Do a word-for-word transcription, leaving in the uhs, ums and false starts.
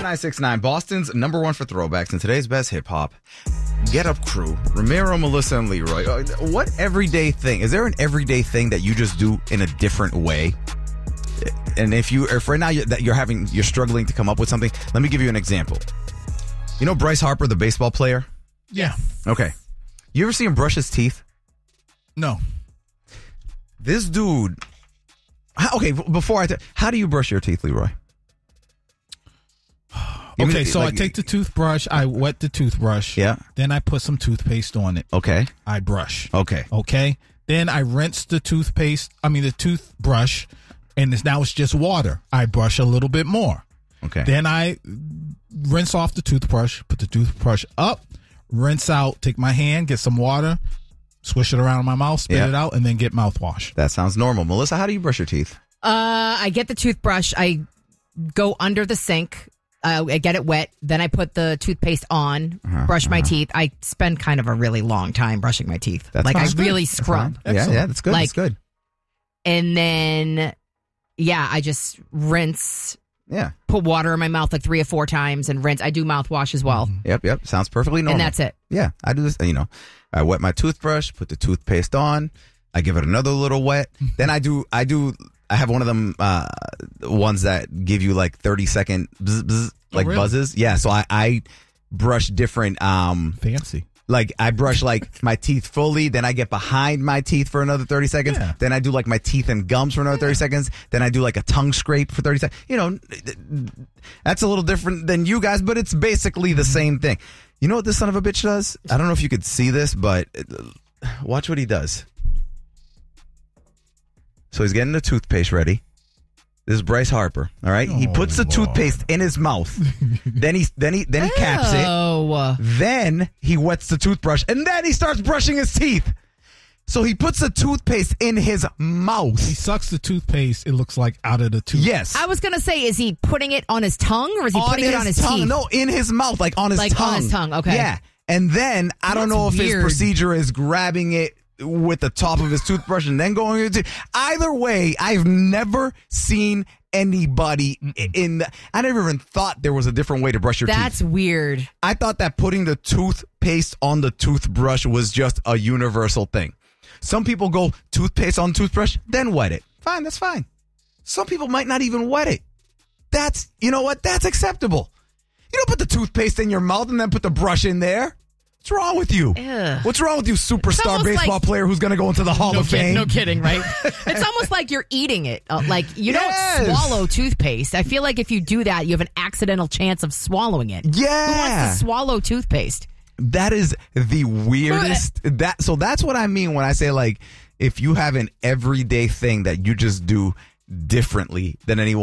nine six nine, Boston's number one for throwbacks and today's best hip-hop. Get Up Crew, Ramiro, Melissa, and Leroy. Uh, What everyday thing? Is there an everyday thing that you just do in a different way? And if you, if right now you're, that you're having, you're struggling to come up with something, let me give you an example. You know Bryce Harper, the baseball player? Yeah. Okay. You ever see him brush his teeth? No. This dude. How, okay, before I, t- how do you brush your teeth, Leroy? Give me Okay, the- so like- I take the toothbrush, I wet the toothbrush. Yeah. Then I put some toothpaste on it. Okay. I brush. Okay. Okay. Then I rinse the toothpaste, I mean the toothbrush, and it's, now it's just water. I brush a little bit more. Okay. Then I rinse off the toothbrush, put the toothbrush up, rinse out, take my hand, get some water, swish it around in my mouth, spit Yeah. it out, and then get mouthwash. That sounds normal. Melissa, how do you brush your teeth? Uh, I get the toothbrush. I go under the sink. Uh, I get it wet. Then I put the toothpaste on, Uh-huh, brush my uh-huh. teeth. I spend kind of a really long time brushing my teeth. That like I sounds good. really That's scrub. fine. Yeah, yeah, that's good. Like- that's good. And then, yeah, I just rinse, Yeah. put water in my mouth like three or four times and rinse. I do mouthwash as well. Yep, yep. Sounds perfectly normal. And that's it. Yeah, I do this. You know, I wet my toothbrush, put the toothpaste on, I give it another little wet. Then I do, I do, I have one of them uh, ones that give you like thirty second bzz, bzz, like really? buzzes. Yeah, so I, I brush different. Um, Fancy. like I brush like my teeth fully, then I get behind my teeth for another thirty seconds. Yeah. Then I do like my teeth and gums for another thirty seconds. Then I do like a tongue scrape for thirty seconds. You know, that's a little different than you guys, but it's basically the same thing. You know what this son of a bitch does? I don't know if you could see this, but watch what he does. So he's getting the toothpaste ready. This is Bryce Harper. All right, he Oh, puts the Lord. toothpaste in his mouth. then he then he then he caps it. Oh. Then he wets the toothbrush, and then he starts brushing his teeth. So he puts the toothpaste in his mouth. He sucks the toothpaste, it looks like, out of the tooth. Yes. I was going to say, is he putting it on his tongue or is he putting it on his tongue. teeth? No, in his mouth, like on his Like tongue. on his tongue, okay. Yeah. And then, I don't That's know if his weird. procedure is grabbing it with the top of his toothbrush and then going into either way. I've never seen anybody in the, I never even thought there was a different way to brush your That's teeth. weird. I thought that putting the toothpaste on the toothbrush was just a universal thing. Some people go toothpaste on toothbrush, then wet it. Fine, that's fine. Some people might not even wet it. That's, you know what? That's acceptable. You don't put the toothpaste in your mouth and then put the brush in there. What's wrong with you? Ugh. What's wrong with you, superstar almost baseball like- player who's going to go into the Hall No of kidding, Fame? no kidding, right? It's almost like you're eating it. Uh, like, you Yes. don't swallow toothpaste. I feel like if you do that, you have an accidental chance of swallowing it. Yeah. Who wants to swallow toothpaste? That is the weirdest. That so that's what I mean when I say, like, if you have an everyday thing that you just do differently than anyone